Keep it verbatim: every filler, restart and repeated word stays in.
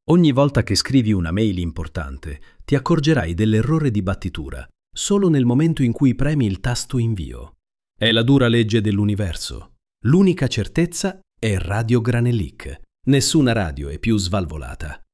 Ogni volta che scrivi una mail importante, ti accorgerai dell'errore di battitura solo nel momento in cui premi il tasto invio. È la dura legge dell'universo. L'unica certezza è Radio Granelic. Nessuna radio è più svalvolata.